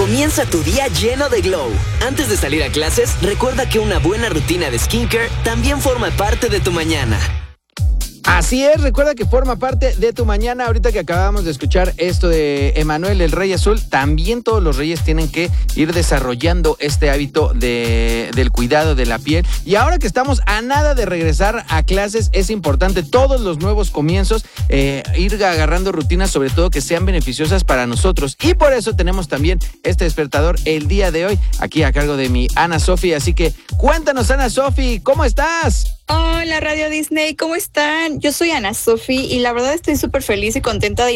Comienza tu día lleno de glow. Antes de salir a clases, recuerda que una buena rutina de skincare también forma parte de tu mañana. Así es, recuerda que forma parte de tu mañana. Ahorita que acabamos de escuchar esto de Emanuel, el Rey Azul, también todos los reyes tienen que ir desarrollando este hábito del cuidado de la piel. Y ahora que estamos a nada de regresar a clases, es importante todos los nuevos comienzos, ir agarrando rutinas, sobre todo que sean beneficiosas para nosotros. Y por eso tenemos también este despertador el día de hoy, aquí a cargo de mi Ana Sofi. Así que cuéntanos, Ana Sofi, ¿cómo estás? Hola Radio Disney, ¿cómo están? Yo soy Ana Sofi y la verdad estoy súper feliz y contenta de